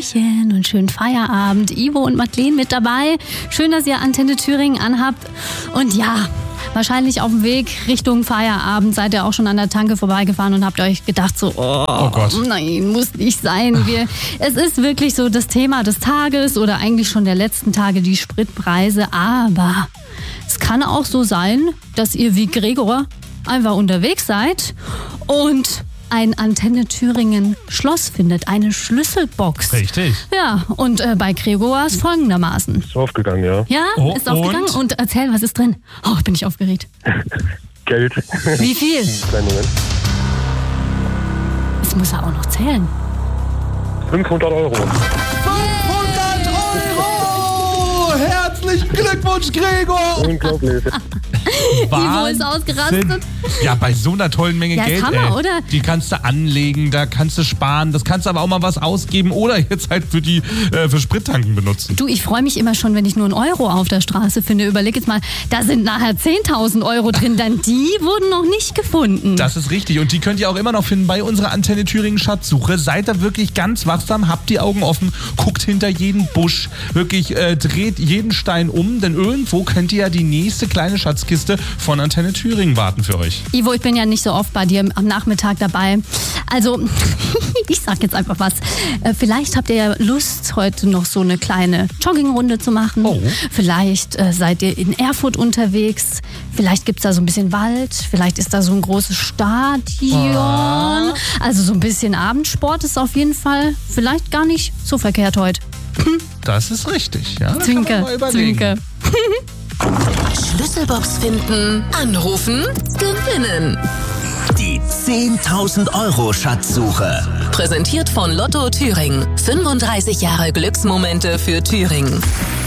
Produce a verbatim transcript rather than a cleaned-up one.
Hallöchen und schönen Feierabend. Ivo und Madeleine mit dabei. Schön, dass ihr Antenne Thüringen anhabt. Und ja, wahrscheinlich auf dem Weg Richtung Feierabend seid ihr auch schon an der Tanke vorbeigefahren und habt euch gedacht so, oh, oh Gott, nein, muss nicht sein. Wir, es ist wirklich so das Thema des Tages oder eigentlich schon der letzten Tage, die Spritpreise. Aber es kann auch so sein, dass ihr wie Gregor einfach unterwegs seid und ein Antenne Thüringen Schloss findet, eine Schlüsselbox. Richtig. Ja, und äh, bei Gregor war es folgendermaßen. Ist aufgegangen, ja. Ja, oh, ist aufgegangen. Und? und erzähl, was ist drin? Oh, bin ich aufgeregt. Geld. Wie viel? Kleinen Moment. Das muss er auch noch zählen. fünfhundert Euro. fünfhundert Euro! Herzlichen Glückwunsch, Gregor! Unglaublich. Ivo ist ausgerastet. Ja, bei so einer tollen Menge Ja, Geld, Hammer, ey, oder? Die kannst du anlegen, da kannst du sparen, das kannst du aber auch mal was ausgeben oder jetzt halt für die äh, für Sprittanken benutzen. Du, ich freue mich immer schon, wenn ich nur einen Euro auf der Straße finde. Überleg jetzt mal, da sind nachher zehntausend Euro drin, denn die wurden noch nicht gefunden. Das ist richtig und die könnt ihr auch immer noch finden bei unserer Antenne Thüringen Schatzsuche. Seid da wirklich ganz wachsam, habt die Augen offen, guckt hinter jeden Busch, wirklich äh, dreht jeden Stein um, denn irgendwo könnt ihr ja die nächste kleine Schatzkiste von Antenne Thüringen warten für euch. Ivo, ich bin ja nicht so oft bei dir am Nachmittag dabei. Also, ich sag jetzt einfach was. Äh, vielleicht habt ihr ja Lust, heute noch so eine kleine Joggingrunde zu machen. Oh. Vielleicht äh, seid ihr in Erfurt unterwegs. Vielleicht gibt's da so ein bisschen Wald. Vielleicht ist da so ein großes Stadion. Ah. Also so ein bisschen Abendsport ist auf jeden Fall vielleicht gar nicht so verkehrt heute. Das ist richtig, ja. Das Zwinker, kann man mal überlegen. Zwinker. Schlüsselbox finden, anrufen, gewinnen. Die zehntausend Euro Schatzsuche. Präsentiert von Lotto Thüringen. fünfunddreißig Jahre Glücksmomente für Thüringen.